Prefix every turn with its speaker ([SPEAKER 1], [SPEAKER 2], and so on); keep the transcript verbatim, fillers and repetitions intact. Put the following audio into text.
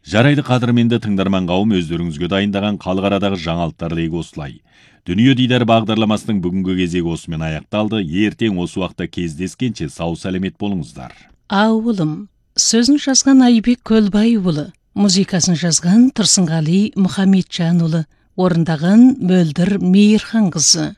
[SPEAKER 1] Жарайды қадірменді тыңдарман қауым, өздеріңізге дайындаған халық арадағы жаңалықтар легі осылай. Дүние дидар бағдарламасының бүгінгі кезегі осымен аяқталды. Ертең осы уақытта кездескенше сау сәлемет болыңыздар.
[SPEAKER 2] Ауылым. Сөзін жазған Айбек Көлбайұлы, музыкасын жазған Тұрсынғали Мұхамеджанұлы, орындаған Мөлдір Мейірхан қызы.